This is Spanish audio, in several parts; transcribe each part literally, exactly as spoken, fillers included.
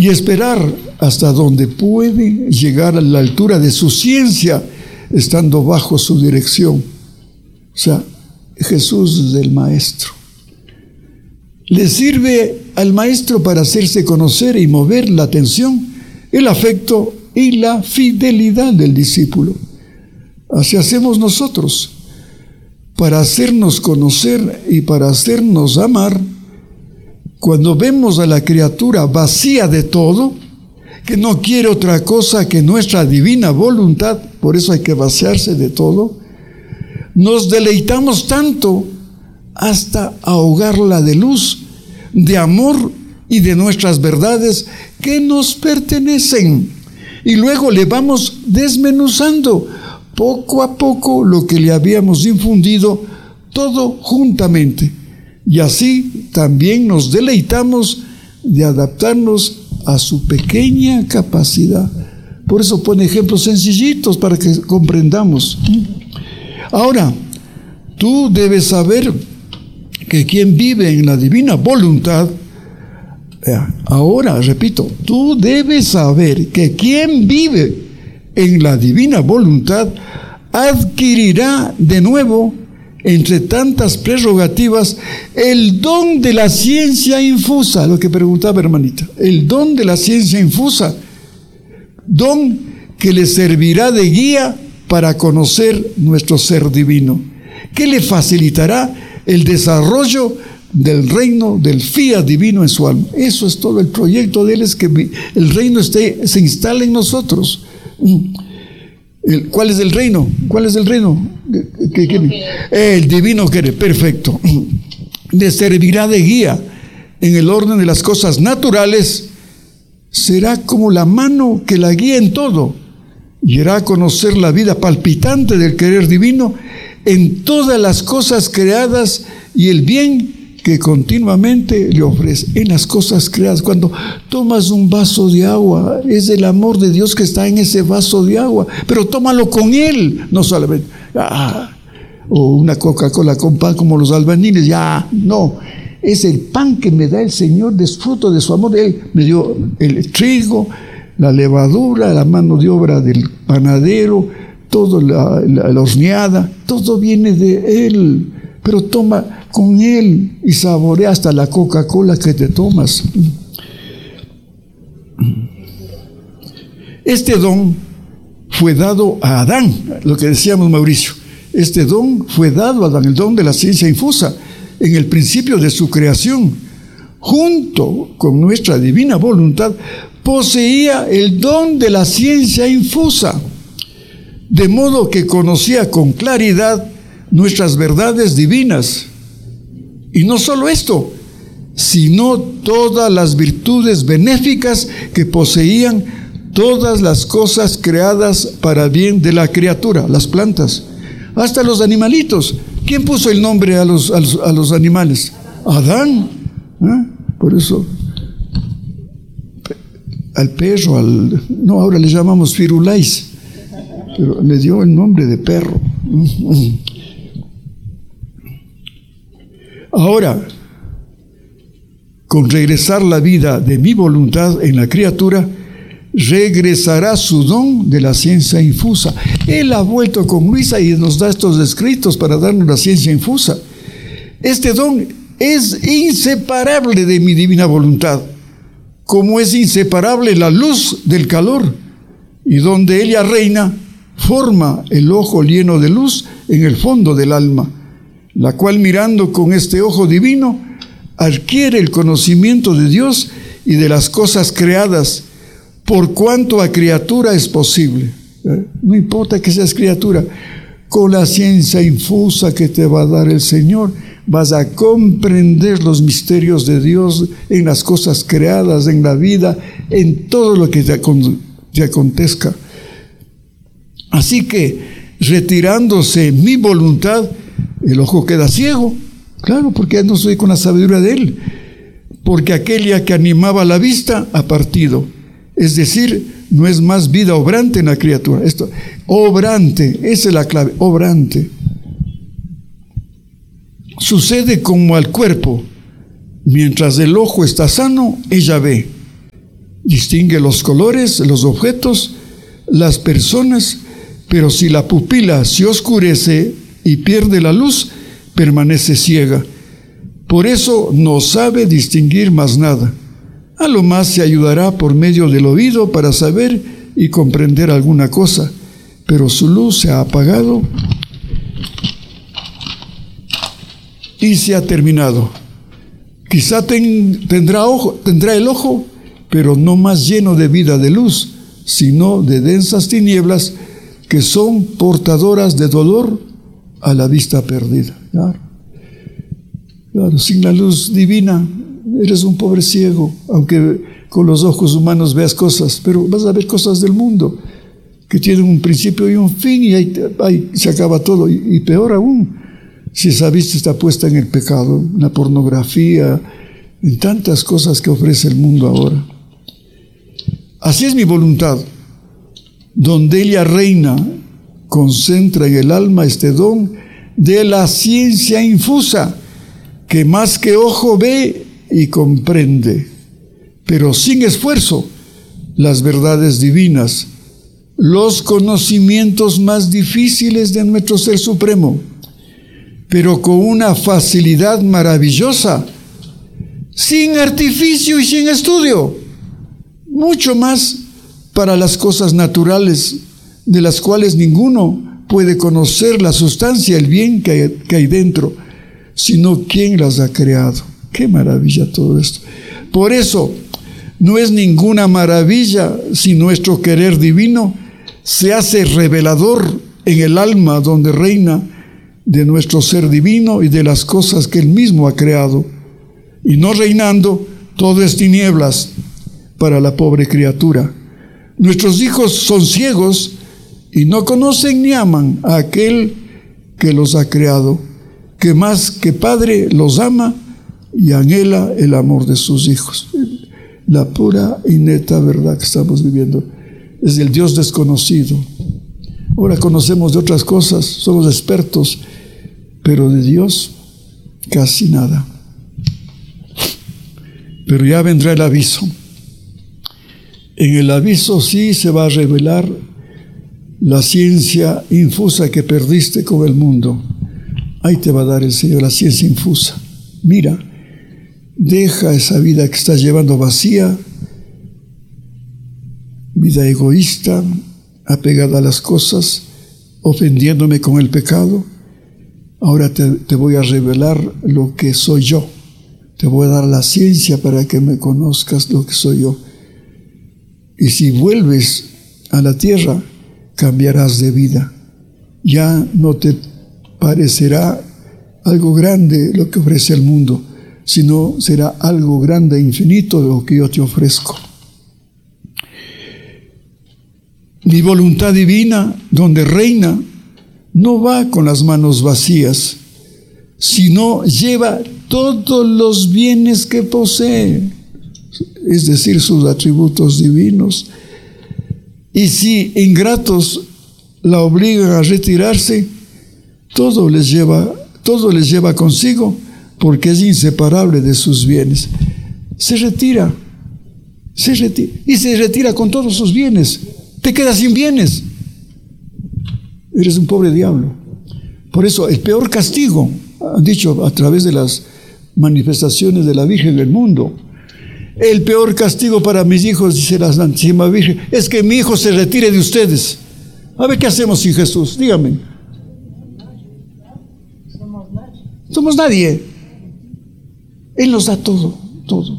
y esperar hasta donde puede llegar a la altura de su ciencia, estando bajo su dirección. O sea, Jesús es el maestro. Le sirve al maestro para hacerse conocer y mover la atención, el afecto y la fidelidad del discípulo. Así hacemos nosotros, para hacernos conocer y para hacernos amar. Cuando vemos a la criatura vacía de todo, que no quiere otra cosa que nuestra divina voluntad, por eso hay que vaciarse de todo, nos deleitamos tanto hasta ahogarla de luz, de amor y de nuestras verdades que nos pertenecen. Y luego le vamos desmenuzando poco a poco lo que le habíamos infundido, todo juntamente. Y así también nos deleitamos de adaptarnos a su pequeña capacidad. Por eso pone ejemplos sencillitos para que comprendamos. Ahora, tú debes saber que quien vive en la divina voluntad, ahora repito, tú debes saber que quien vive en la divina voluntad adquirirá de nuevo, entre tantas prerrogativas, el don de la ciencia infusa, lo que preguntaba hermanita, el don de la ciencia infusa, don que le servirá de guía para conocer nuestro ser divino, que le facilitará el desarrollo del reino del fiat divino en su alma. Eso es todo el proyecto de él, es que el reino esté, se instale en nosotros. El, ¿Cuál es el reino? ¿Cuál es el reino? ¿Qué, qué, el divino quiere, perfecto. Le servirá de guía en el orden de las cosas naturales. Será como la mano que la guía en todo, y hará a conocer la vida palpitante del querer divino en todas las cosas creadas y el bien que continuamente le ofrece en las cosas creadas. Cuando tomas un vaso de agua, es el amor de Dios que está en ese vaso de agua, pero tómalo con Él, no solamente, ah, o una Coca-Cola con pan como los albañiles, ya, no, es el pan que me da el Señor, de fruto de su amor. Él me dio el trigo, la levadura, la mano de obra del panadero, todo, la, la, la horneada, todo viene de Él, pero toma con Él y saborea hasta la Coca-Cola que te tomas. Este don fue dado a Adán, lo que decíamos, Mauricio. Este don fue dado a Adán, el don de la ciencia infusa, en el principio de su creación. Junto con nuestra divina voluntad, poseía el don de la ciencia infusa, de modo que conocía con claridad nuestras verdades divinas. Y no solo esto, sino todas las virtudes benéficas que poseían todas las cosas creadas para bien de la criatura, las plantas, hasta los animalitos. ¿Quién puso el nombre a los, a los, a los animales? Adán. ¿Eh? Por eso, al perro, al, no, ahora le llamamos firulais, pero le dio el nombre de perro. Ahora, con regresar la vida de mi voluntad en la criatura, regresará su don de la ciencia infusa. Él ha vuelto con Luisa y nos da estos escritos para darnos la ciencia infusa. Este don es inseparable de mi divina voluntad, como es inseparable la luz del calor, y donde ella reina, forma el ojo lleno de luz en el fondo del alma, la cual, mirando con este ojo divino, adquiere el conocimiento de Dios y de las cosas creadas, por cuanto a criatura es posible. ¿Eh? No importa que seas criatura, con la ciencia infusa que te va a dar el Señor, vas a comprender los misterios de Dios en las cosas creadas, en la vida, en todo lo que te, te acontezca. Así que, retirándose mi voluntad, el ojo queda ciego, claro, porque ya no estoy con la sabiduría de Él, porque aquella que animaba la vista ha partido, es decir, no es más vida obrante en la criatura. Esto, obrante, esa es la clave, obrante. Sucede como al cuerpo: mientras el ojo está sano, ella ve, distingue los colores, los objetos, las personas, pero si la pupila se oscurece y pierde la luz, permanece ciega. Por eso no sabe distinguir más nada. A lo más se ayudará por medio del oído para saber y comprender alguna cosa, pero su luz se ha apagado y se ha terminado. Quizá ten, tendrá, ojo, tendrá el ojo, pero no más lleno de vida de luz, sino de densas tinieblas que son portadoras de dolor a la vista perdida. Claro, claro, sin la luz divina eres un pobre ciego, aunque con los ojos humanos veas cosas, pero vas a ver cosas del mundo que tienen un principio y un fin, y ahí, ahí se acaba todo. Y, y peor aún, si esa vista está puesta en el pecado, en la pornografía, en tantas cosas que ofrece el mundo ahora. Así es mi voluntad. Donde ella reina, concentra en el alma este don de la ciencia infusa, que más que ojo ve y comprende, pero sin esfuerzo, las verdades divinas, los conocimientos más difíciles de nuestro Ser Supremo, pero con una facilidad maravillosa, sin artificio y sin estudio, mucho más para las cosas naturales, de las cuales ninguno puede conocer la sustancia, el bien que hay, que hay dentro, sino quién las ha creado. ¡Qué maravilla todo esto! Por eso, no es ninguna maravilla si nuestro querer divino se hace revelador en el alma donde reina de nuestro ser divino y de las cosas que Él mismo ha creado. Y no reinando, todo es tinieblas para la pobre criatura. Nuestros hijos son ciegos y no conocen ni aman a aquel que los ha creado, que más que padre los ama y anhela el amor de sus hijos. La pura y neta verdad que estamos viviendo es del Dios desconocido. Ahora conocemos de otras cosas, somos expertos, pero de Dios casi nada. Pero ya vendrá el aviso. En el aviso sí se va a revelar la ciencia infusa que perdiste con el mundo. Ahí te va a dar el Señor la ciencia infusa. Mira, deja esa vida que estás llevando vacía, vida egoísta, apegada a las cosas, ofendiéndome con el pecado. Ahora te, te voy a revelar lo que soy yo. Te voy a dar la ciencia para que me conozcas lo que soy yo. Y si vuelves a la tierra, cambiarás de vida. Ya no te parecerá algo grande lo que ofrece el mundo, sino será algo grande e infinito de lo que yo te ofrezco. Mi voluntad divina, donde reina, no va con las manos vacías, sino lleva todos los bienes que posee, es decir, sus atributos divinos. Y si ingratos la obligan a retirarse, todo les lleva, todo les lleva consigo, porque es inseparable de sus bienes. Se retira, se retira, y se retira con todos sus bienes. Te quedas sin bienes. Eres un pobre diablo. Por eso el peor castigo, han dicho a través de las manifestaciones de la Virgen del mundo, el peor castigo para mis hijos, dice la Santísima Virgen, es que mi hijo se retire de ustedes. A ver, ¿qué hacemos sin Jesús? Díganme. Somos nadie. Somos nadie. Él nos da todo, todo.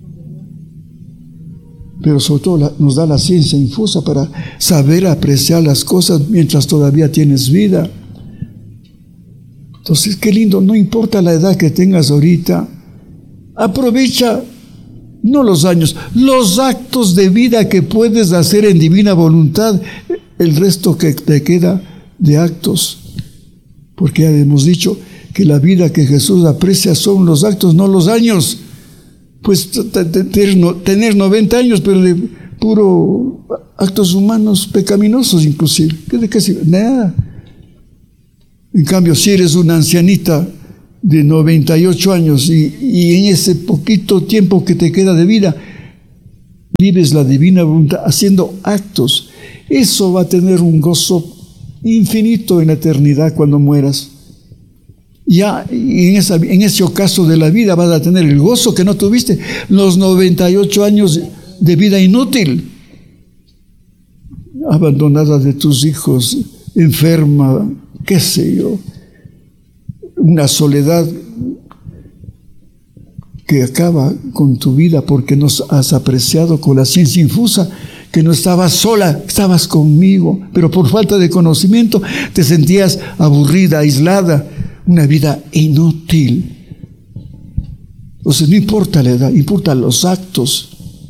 Pero sobre todo la, nos da la ciencia infusa para saber apreciar las cosas mientras todavía tienes vida. Entonces, qué lindo, no importa la edad que tengas ahorita, aprovecha no los años, los actos de vida que puedes hacer en divina voluntad, el resto que te queda de actos, porque ya hemos dicho que la vida que Jesús aprecia son los actos, no los años. Pues tener noventa años, pero de puro actos humanos pecaminosos inclusive, ¿qué de qué sirve? Nada. En cambio, si eres una ancianita de noventa y ocho años y, y en ese poquito tiempo que te queda de vida, vives la divina voluntad haciendo actos, eso va a tener un gozo infinito en la eternidad cuando mueras. Ya en, esa, en ese ocaso de la vida vas a tener el gozo que no tuviste los noventa y ocho años de vida inútil, abandonada de tus hijos, enferma, qué sé yo, una soledad que acaba con tu vida porque no has apreciado con la ciencia infusa que no estabas sola, estabas conmigo, pero por falta de conocimiento te sentías aburrida, aislada, una vida inútil. Entonces no importa la edad, importan los actos.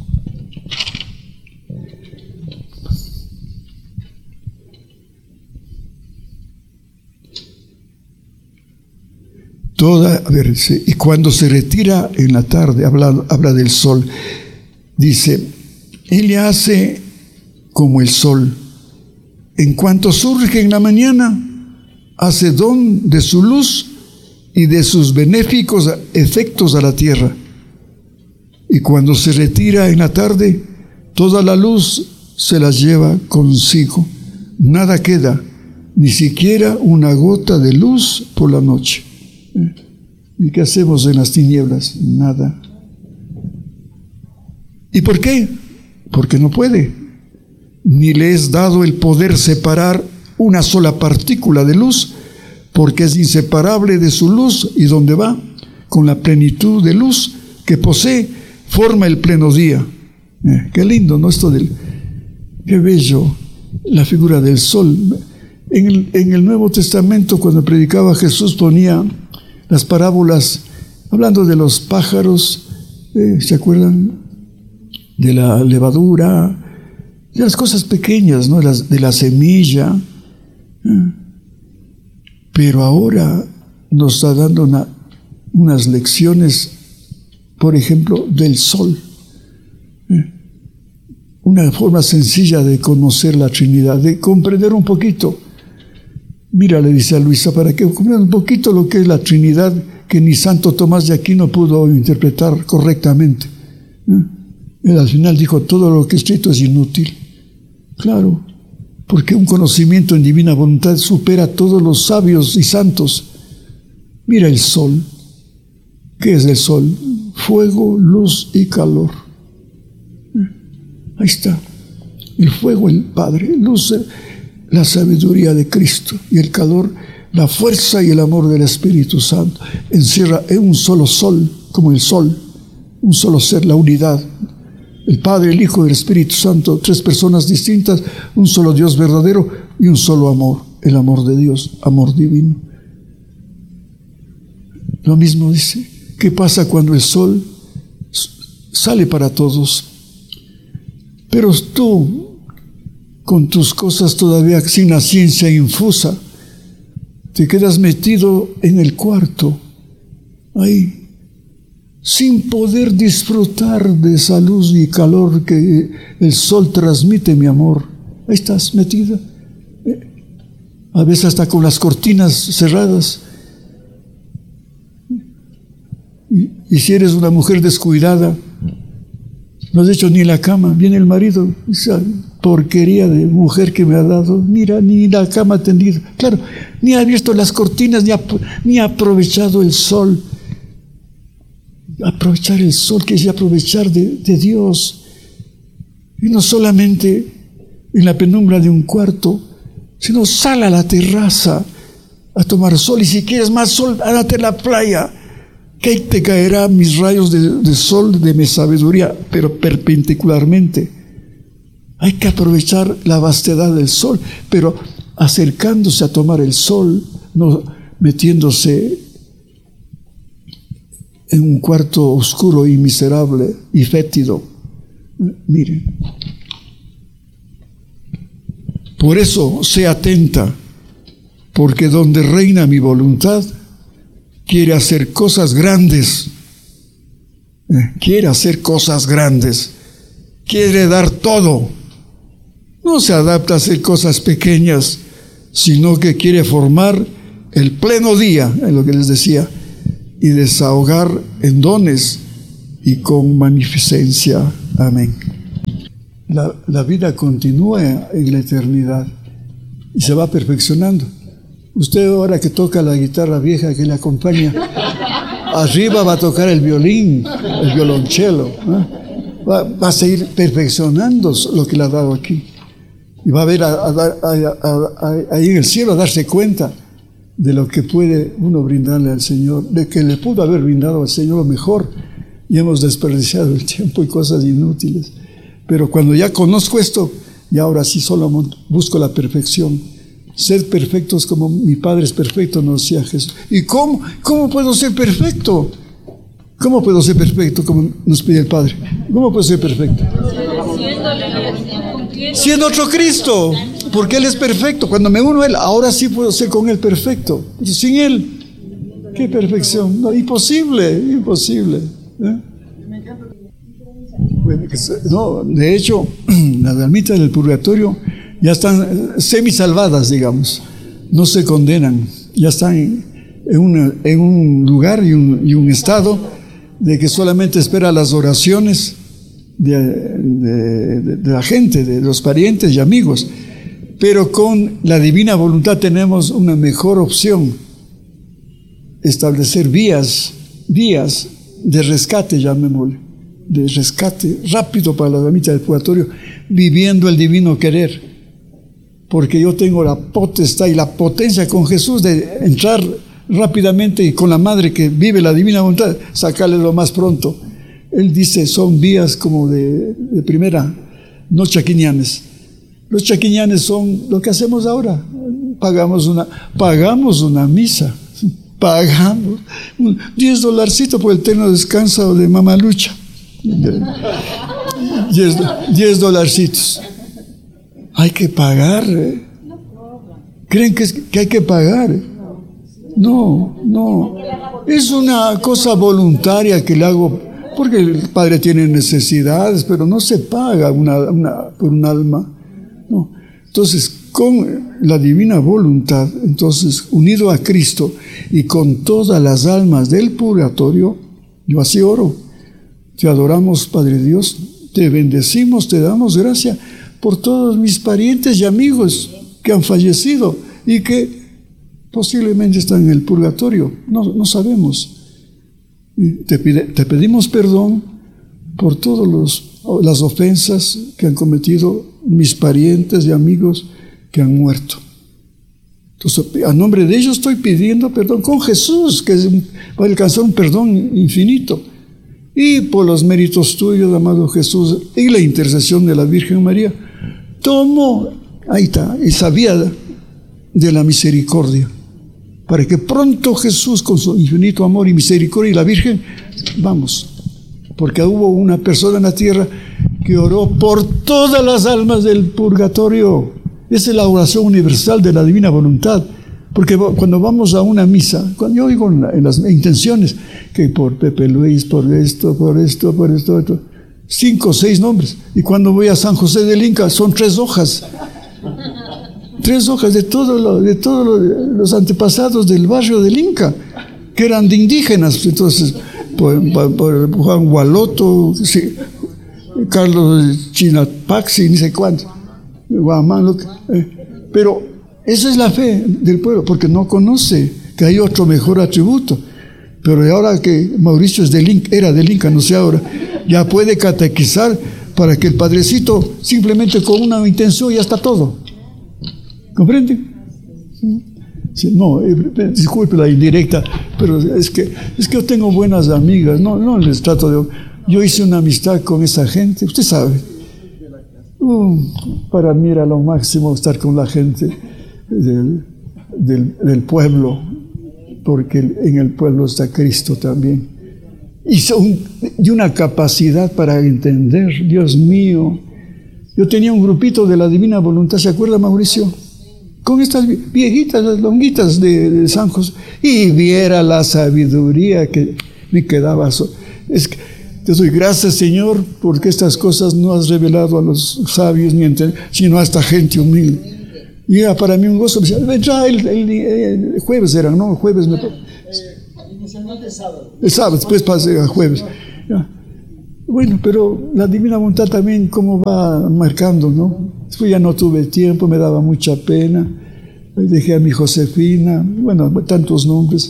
Toda, a ver, y cuando se retira en la tarde, habla, habla del sol, dice, él le hace como el sol. En cuanto surge en la mañana, hace don de su luz y de sus benéficos efectos a la tierra. Y cuando se retira en la tarde, toda la luz se la lleva consigo. Nada queda, ni siquiera una gota de luz por la noche. ¿Y qué hacemos en las tinieblas? Nada. ¿Y por qué? Porque no puede. Ni le es dado el poder separar una sola partícula de luz, porque es inseparable de su luz, y donde va, con la plenitud de luz que posee, forma el pleno día. Eh, qué lindo, ¿no? Esto del, qué bello, la figura del sol. En el, en el Nuevo Testamento, cuando predicaba Jesús, ponía las parábolas, hablando de los pájaros, eh, ¿se acuerdan? De la levadura, de las cosas pequeñas, ¿no? De, las, de la semilla. Eh. Pero ahora nos está dando una, unas lecciones, por ejemplo, del sol. Eh. Una forma sencilla de conocer la Trinidad, de comprender un poquito. Mira, le dice a Luisa, para que comprendan un poquito lo que es la Trinidad, que ni Santo Tomás de Aquino pudo interpretar correctamente. ¿Eh? Él al final dijo, todo lo que he escrito es inútil. Claro, porque un conocimiento en divina voluntad supera a todos los sabios y santos. Mira el sol. ¿Qué es el sol? Fuego, luz y calor. ¿Eh? Ahí está. El fuego, el Padre, luz, la sabiduría de Cristo, y el calor, la fuerza y el amor del Espíritu Santo. Encierra en un solo sol, como el sol, un solo ser, la unidad. El Padre, el Hijo y el Espíritu Santo, tres personas distintas, un solo Dios verdadero y un solo amor, el amor de Dios, amor divino. Lo mismo dice, ¿qué pasa cuando el sol sale para todos? Pero tú, con tus cosas todavía sin la ciencia infusa, te quedas metido en el cuarto, ahí, sin poder disfrutar de esa luz y calor que el sol transmite, mi amor. Ahí estás metida, a veces hasta con las cortinas cerradas. Y, y si eres una mujer descuidada, no has hecho ni la cama, viene el marido, esa porquería de mujer que me ha dado, mira, ni la cama tendida. Claro, ni ha abierto las cortinas, ni ha, ni ha aprovechado el sol. Aprovechar el sol, que es aprovechar de, de Dios. Y no solamente en la penumbra de un cuarto, sino sal a la terraza a tomar sol. Y si quieres más sol, ándate a la playa, que ahí te caerá mis rayos de, de sol de mi sabiduría, pero perpendicularmente. Hay que aprovechar la vastedad del sol, pero acercándose a tomar el sol, no metiéndose en un cuarto oscuro y miserable y fétido. Miren, por eso sé atenta, porque donde reina mi voluntad, quiere hacer cosas grandes, eh, quiere hacer cosas grandes, quiere dar todo. No se adapta a hacer cosas pequeñas, sino que quiere formar el pleno día, es lo que les decía, y desahogar en dones y con magnificencia. Amén. la, la vida continúa en la eternidad y se va perfeccionando. Usted ahora que toca la guitarra vieja que le acompaña, arriba va a tocar el violín, el violonchelo, ¿eh? va, va a seguir perfeccionando lo que le ha dado aquí. Y va a ver a, a, a, a, a, ahí en el cielo a darse cuenta de lo que puede uno brindarle al Señor, de que le pudo haber brindado al Señor lo mejor y hemos desperdiciado el tiempo y cosas inútiles. Pero cuando ya conozco esto, y ahora sí solo busco la perfección. Ser perfectos como mi Padre es perfecto, nos decía Jesús. ¿Y cómo? ¿Cómo puedo ser perfecto? ¿Cómo puedo ser perfecto como nos pide el Padre? ¿Cómo puedo ser perfecto? Siendo otro Cristo, porque Él es perfecto. Cuando me uno a Él, ahora sí puedo ser con Él perfecto. Pero sin Él, ¿qué perfección? No, imposible, imposible. ¿Eh? No, de hecho, las almitas del purgatorio ya están semi-salvadas, digamos. No se condenan. Ya están en, una, en un lugar y un, y un estado de que solamente espera las oraciones de, de, de, de la gente, de los parientes y amigos. Pero con la divina voluntad tenemos una mejor opción: establecer vías, vías de rescate, llamémosle, de rescate rápido para la almita del purgatorio, viviendo el divino querer. Porque yo tengo la potestad y la potencia con Jesús de entrar rápidamente y con la madre que vive la divina voluntad, sacarle lo más pronto. Él dice, son vías como de, de primera, no chaquiñanes. Los chaquiñanes son lo que hacemos ahora. Pagamos una, pagamos una misa, pagamos diez dolarcitos por el terno descanso de Mamalucha. diez dolarcitos. Hay que pagar. ¿Creen que, es, que hay que pagar? No, no. Es una cosa voluntaria que le hago porque el Padre tiene necesidades, pero no se paga una, una, por un alma. No. Entonces, con la divina voluntad, entonces, unido a Cristo y con todas las almas del purgatorio, yo así oro. Te adoramos, Padre Dios, te bendecimos, te damos gracias por todos mis parientes y amigos que han fallecido y que posiblemente están en el purgatorio. No, no sabemos. Y te, pide, te pedimos perdón por todas las ofensas que han cometido mis parientes y amigos que han muerto. Entonces, a nombre de ellos estoy pidiendo perdón con Jesús, que va a alcanzar un perdón infinito. Y por los méritos tuyos, amado Jesús, y la intercesión de la Virgen María, tomo, ahí está, esa vía de la misericordia, para que pronto Jesús, con su infinito amor y misericordia, y la Virgen, vamos, porque hubo una persona en la tierra que oró por todas las almas del purgatorio. Esa es la oración universal de la divina voluntad. Porque cuando vamos a una misa, cuando yo digo en las intenciones, que por Pepe Luis, por esto, por esto, por esto, esto, cinco o seis nombres. Y cuando voy a San José del Inca, son tres hojas. Tres hojas de todos lo, de todo lo, los antepasados del barrio del Inca, que eran de indígenas. Entonces, por, por Juan Gualoto, sí, Carlos Chinapaxi, ni sé cuánto, Guamán, lo que, eh, pero esa es la fe del pueblo, porque no conoce que hay otro mejor atributo. Pero ahora que Mauricio es del Inca, era del Inca, no sé ahora, ya puede catequizar para que el padrecito simplemente con una intención ya está todo. ¿Comprenden? Sí, no, eh, disculpe la indirecta, pero es que, es que yo tengo buenas amigas, no, no les trato de... Yo hice una amistad con esa gente, usted sabe. Uh, para mí era lo máximo estar con la gente Del, del, del pueblo, porque en el pueblo está Cristo también, y, son, y una capacidad para entender. Dios mío, yo tenía un grupito de la divina voluntad, ¿se acuerda, Mauricio? Con estas viejitas, las longuitas de, de San José, y viera la sabiduría que me quedaba. So, es que te doy gracias, Señor, porque estas cosas no has revelado a los sabios, ni enten, sino a esta gente humilde. Y era para mí un gozo. Me decía, vendrá el, el, el jueves, eran, ¿no? El jueves. Me... Inicialmente sábado. El sábado, después pasé a jueves. Ya. Bueno, pero la divina voluntad también cómo va marcando, ¿no? Después ya no tuve tiempo, me daba mucha pena. Dejé a mi Josefina, bueno, tantos nombres.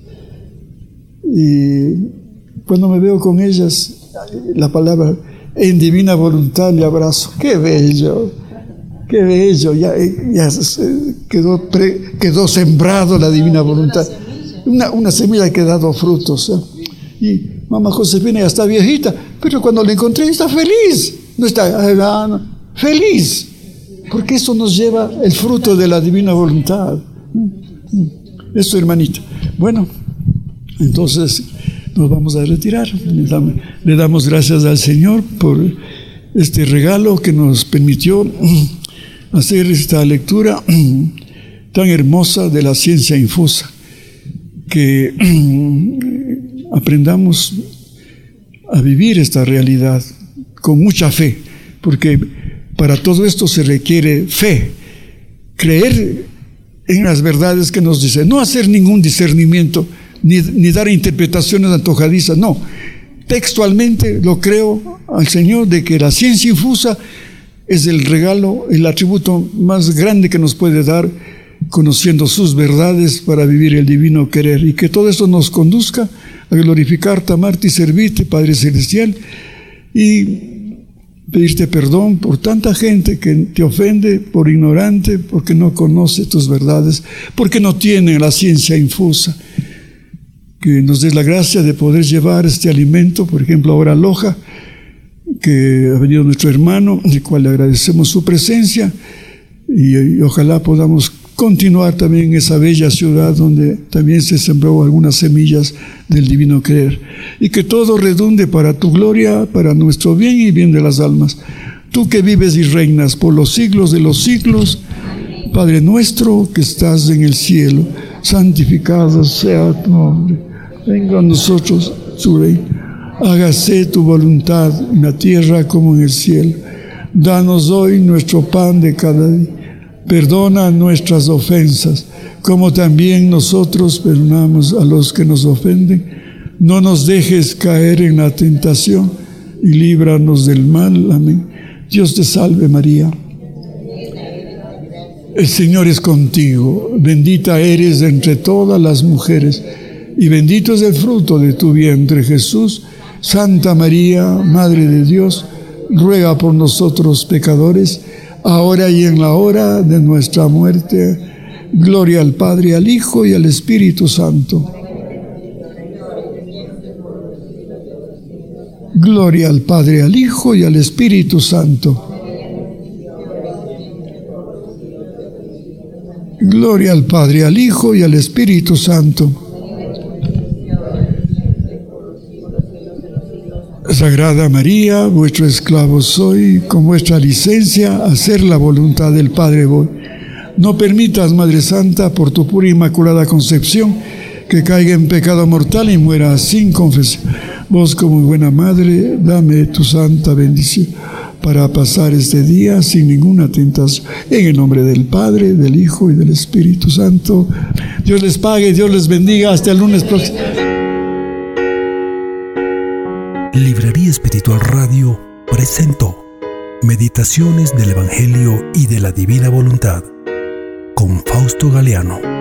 Y cuando me veo con ellas, la palabra en divina voluntad le abrazo. ¡Qué bello! ¡Qué bello! Ya, ya quedó, pre, quedó sembrado la divina voluntad. Una, una semilla que ha dado frutos. ¿eh? Y mamá Josefina ya está viejita, pero cuando la encontré está feliz. No está ah, feliz. Porque eso nos lleva el fruto de la divina voluntad. Eso, hermanita. Bueno, entonces nos vamos a retirar. Le damos, le damos gracias al Señor por este regalo que nos permitió hacer esta lectura tan hermosa de la ciencia infusa. Que aprendamos a vivir esta realidad con mucha fe, porque para todo esto se requiere fe, creer en las verdades que nos dicen, no hacer ningún discernimiento, ni, ni dar interpretaciones antojadizas, no, textualmente lo creo al Señor de que la ciencia infusa es el regalo, el atributo más grande que nos puede dar, conociendo sus verdades para vivir el divino querer, y que todo esto nos conduzca a glorificarte, amarte y servirte, Padre Celestial, y pedirte perdón por tanta gente que te ofende por ignorante, porque no conoce tus verdades, porque no tiene la ciencia infusa. Que nos des la gracia de poder llevar este alimento, por ejemplo ahora Loja, que ha venido nuestro hermano, al cual le agradecemos su presencia, y, y ojalá podamos continuar también en esa bella ciudad donde también se sembró algunas semillas del divino querer, y que todo redunde para tu gloria, para nuestro bien y bien de las almas. Tú que vives y reinas por los siglos de los siglos, Padre nuestro que estás en el cielo, santificado sea tu nombre, venga a nosotros su reino, hágase tu voluntad en la tierra como en el cielo. Danos hoy nuestro pan de cada día. Perdona nuestras ofensas, como también nosotros perdonamos a los que nos ofenden. No nos dejes caer en la tentación y líbranos del mal. Amén. Dios te salve María. El Señor es contigo. Bendita eres entre todas las mujeres y bendito es el fruto de tu vientre, Jesús. Santa María, Madre de Dios, ruega por nosotros pecadores, ahora y en la hora de nuestra muerte. Gloria al Padre, al Hijo y al Espíritu Santo. Gloria al Padre, al Hijo y al Espíritu Santo. Gloria al Padre, al Hijo y al Espíritu Santo. Sagrada María, vuestro esclavo soy, con vuestra licencia, a hacer la voluntad del Padre voy. No permitas, Madre Santa, por tu pura inmaculada concepción, que caiga en pecado mortal y muera sin confesión. Vos, como buena Madre, dame tu santa bendición para pasar este día sin ninguna tentación. En el nombre del Padre, del Hijo y del Espíritu Santo. Dios les pague, Dios les bendiga. Hasta el lunes próximo. Librería Espiritual Radio presentó Meditaciones del Evangelio y de la Divina Voluntad con Fausto Galeano.